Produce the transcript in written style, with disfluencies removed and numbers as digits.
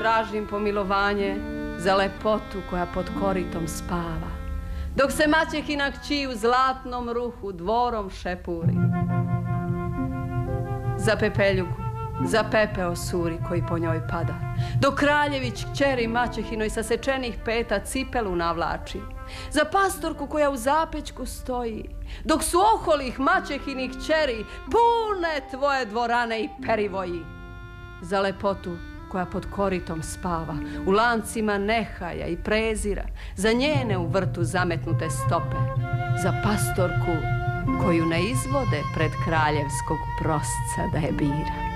tražim pomilovanje za lepotu koja pod koritom spava, dok se maćehina kći u zlatnom ruhu dvorom šepuri. Za pepeljugu, za pepeo suri koji po njoj pada, dok kraljević kćeri maćehinoj sa sečenih peta cipelu navlači. Za pastorku koja u zapećku stoji, dok su oholih maćehinih kćeri pune tvoje dvorane i perivoji. Za lepotu koja pod koritom spava, u lancima nehaja i prezira, za njene u vrtu zametnute stope, za pastorku koju ne izvode pred kraljevskog prosca da je bira.